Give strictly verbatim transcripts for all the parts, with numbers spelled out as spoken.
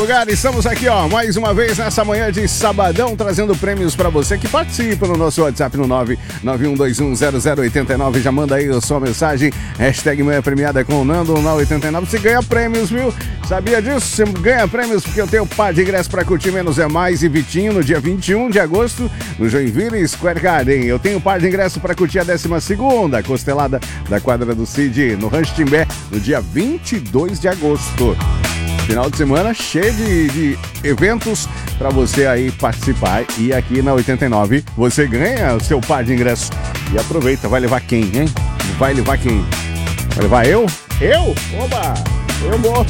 Lugar, estamos aqui, ó, mais uma vez nessa manhã de sabadão, trazendo prêmios pra você que participa no nosso WhatsApp no nove nove um dois um zero zero oito nove. Já manda aí a sua mensagem, hashtag manhã premiada com o Nando na oitenta e nove. Você ganha prêmios, viu? Sabia disso? Você ganha prêmios porque eu tenho par de ingressos pra curtir Menos é Mais e Vitinho no dia vinte e um de agosto no Joinville Square Garden. Eu tenho par de ingressos pra curtir a décima segunda costelada da quadra do Cid no Rancho Timbé no dia vinte e dois de agosto. Final de semana cheio de, de eventos para você aí participar. E aqui na oitenta e nove você ganha o seu par de ingressos. E aproveita, vai levar quem, hein? Vai levar quem? Vai levar eu? Eu? Oba! Eu vou!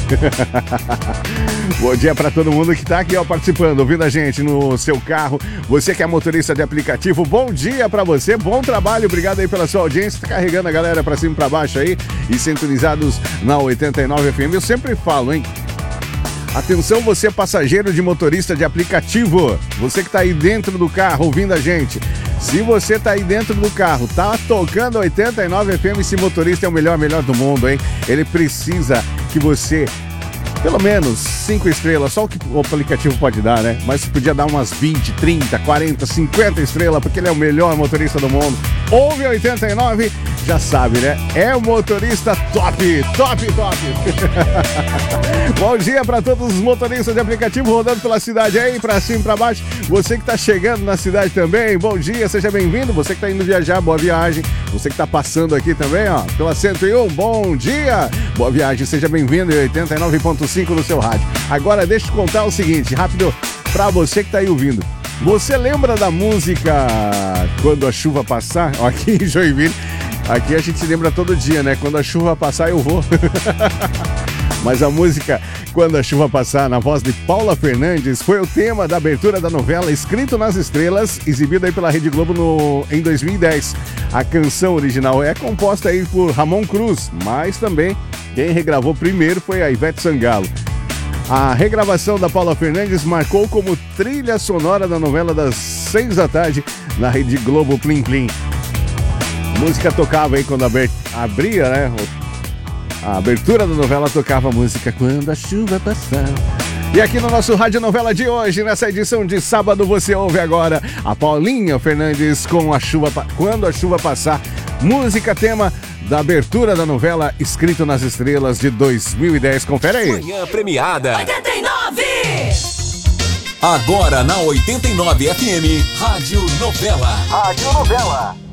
Bom dia para todo mundo que tá aqui, ó, participando, ouvindo a gente no seu carro. Você que é motorista de aplicativo, bom dia para você, bom trabalho, obrigado aí pela sua audiência. Tá carregando a galera para cima e para baixo aí e sintonizados na oitenta e nove F M. Eu sempre falo, hein? Atenção, você passageiro de motorista de aplicativo, você que tá aí dentro do carro ouvindo a gente. Se você tá aí dentro do carro, tá tocando oitenta e nove F M, esse motorista é o melhor, melhor do mundo, hein? Ele precisa que você, pelo menos cinco estrelas, só o que o aplicativo pode dar, né? Mas você podia dar umas vinte, trinta, quarenta, cinquenta estrelas, porque ele é o melhor motorista do mundo. Ouve oitenta e nove, já sabe, né? É o motorista top, top, top. Bom dia para todos os motoristas de aplicativo rodando pela cidade aí, para cima e para baixo. Você que tá chegando na cidade também, bom dia, seja bem-vindo. Você que tá indo viajar, boa viagem. Você que tá passando aqui também, ó, pela cento e um, bom dia, boa viagem, seja bem-vindo em oitenta e nove ponto cinco no seu rádio. Agora deixa eu te contar o seguinte, rápido, para você que tá aí ouvindo. Você lembra da música Quando a Chuva Passar? Aqui em Joinville, aqui a gente lembra todo dia, né? Quando a chuva passar eu vou. Mas a música Quando a Chuva Passar, na voz de Paula Fernandes, foi o tema da abertura da novela Escrito nas Estrelas, exibida aí pela Rede Globo no, em dois mil e dez. A canção original é composta aí por Ramon Cruz, mas também quem regravou primeiro foi a Ivete Sangalo. A regravação da Paula Fernandes marcou como trilha sonora da novela das seis da tarde na Rede Globo Plim Plim. A música tocava aí quando abria, né? A abertura da novela tocava a música Quando a Chuva Passar. E aqui no nosso Rádio Novela de hoje, nessa edição de sábado, você ouve agora a Paulinha Fernandes com a chuva, Quando a Chuva Passar. Música tema da abertura da novela Escrito nas Estrelas de dois mil e dez. Confere aí. Manhã premiada. oitenta e nove. Agora na oitenta e nove F M, Rádio Novela. Rádio Novela.